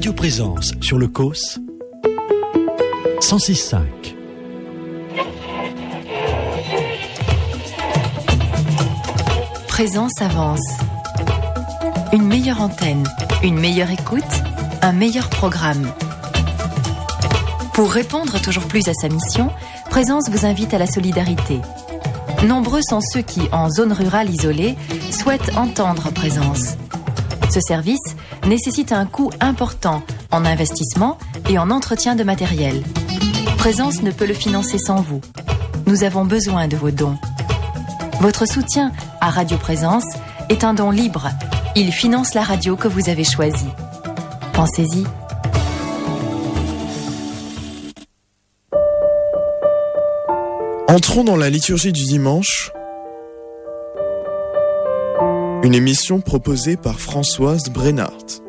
Radio Présence sur le COS 106.5. Présence avance. Une meilleure antenne, une meilleure écoute, un meilleur programme. Pour répondre toujours plus à sa mission, Présence vous invite à la solidarité. Nombreux sont ceux qui, en zone rurale isolée, souhaitent entendre Présence. Ce service nécessite un coût important en investissement et en entretien de matériel. Présence ne peut le financer sans vous. Nous avons besoin de vos dons. Votre soutien à Radio Présence est un don libre. Il finance la radio que vous avez choisie. Pensez-y. Entrons dans la liturgie du dimanche, une émission proposée par Françoise Brennart.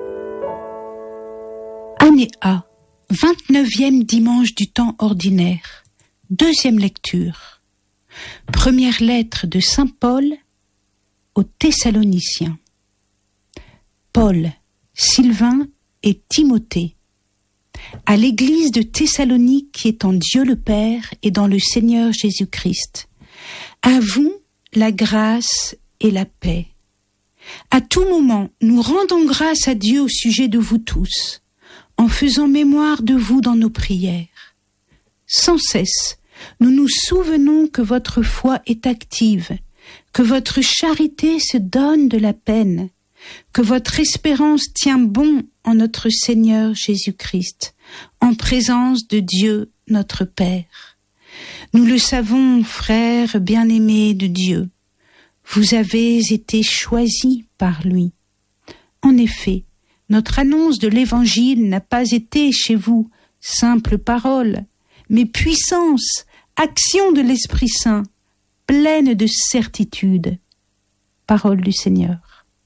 Année A, 29e dimanche du temps ordinaire, deuxième lecture. Première lettre de Saint Paul aux Thessaloniciens. Paul, Sylvain et Timothée, à l'église de Thessalonique qui est en Dieu le Père et dans le Seigneur Jésus-Christ. À vous, la grâce et la paix. À tout moment, nous rendons grâce à Dieu au sujet de vous tous, en faisant mémoire de vous dans nos prières. Sans cesse, nous nous souvenons que votre foi est active, que votre charité se donne de la peine, que votre espérance tient bon en notre Seigneur Jésus-Christ, en présence de Dieu notre Père. Nous le savons, frères bien-aimés de Dieu, vous avez été choisis par lui. En effet, notre annonce de l'Évangile n'a pas été chez vous simple parole, mais puissance, action de l'Esprit Saint, pleine de certitude. Parole du Seigneur.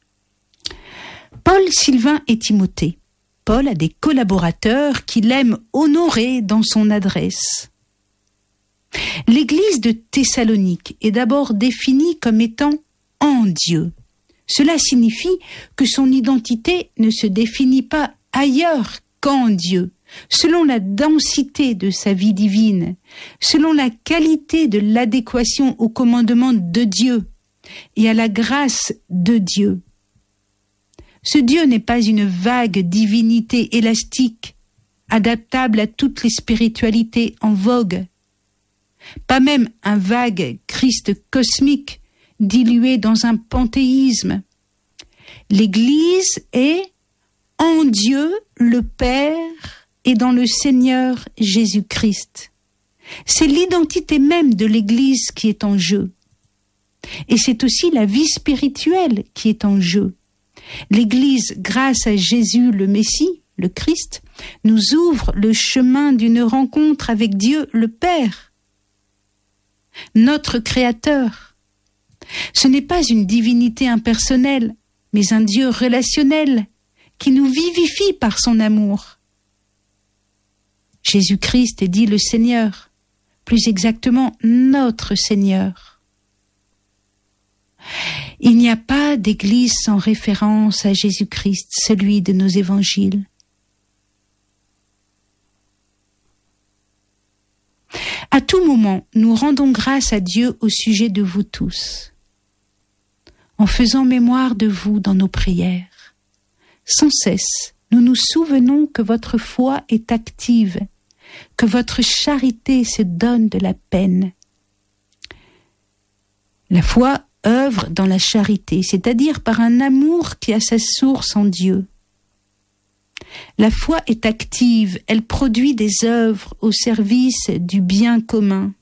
Paul, Sylvain et Timothée. Paul a des collaborateurs qu'il aime honorer dans son adresse. L'église de Thessalonique est d'abord définie comme étant en Dieu. Cela signifie que son identité ne se définit pas ailleurs qu'en Dieu, selon la densité de sa vie divine, selon la qualité de l'adéquation au commandement de Dieu et à la grâce de Dieu. Ce Dieu n'est pas une vague divinité élastique, adaptable à toutes les spiritualités en vogue, pas même un vague Christ cosmique dilué dans un panthéisme. L'Église est en Dieu le Père et dans le Seigneur Jésus-Christ. C'est l'identité même de l'Église qui est en jeu. Et c'est aussi la vie spirituelle qui est en jeu. L'Église, grâce à Jésus le Messie, le Christ, nous ouvre le chemin d'une rencontre avec Dieu le Père, notre Créateur. Ce n'est pas une divinité impersonnelle, mais un Dieu relationnel qui nous vivifie par son amour. Jésus-Christ est dit le Seigneur, plus exactement notre Seigneur. Il n'y a pas d'église sans référence à Jésus-Christ, celui de nos évangiles. À tout moment, nous rendons grâce à Dieu au sujet de vous tous, en faisant mémoire de vous dans nos prières. Sans cesse, nous nous souvenons que votre foi est active, que votre charité se donne de la peine. La foi œuvre dans la charité, c'est-à-dire par un amour qui a sa source en Dieu. La foi est active, elle produit des œuvres au service du bien commun.